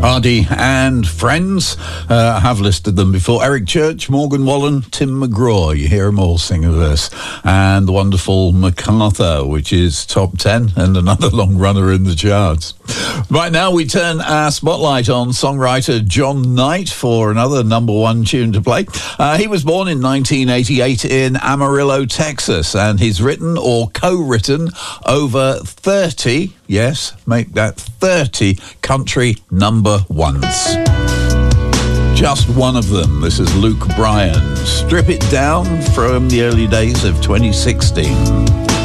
Hardy and Friends. I have listed them before. Eric Church, Morgan Wallen, Tim McGraw. You hear them all singing this. And the wonderful MacArthur, which is top 10 and another long runner in the charts. Right now, we turn our spotlight on songwriter John Knight for another number one tune to play. He was born in 1988 in Amarillo, Texas, and he's written or co-written over 30, yes, make that 30 country number ones. Just one of them. This is Luke Bryan. Strip It Down from the early days of 2016.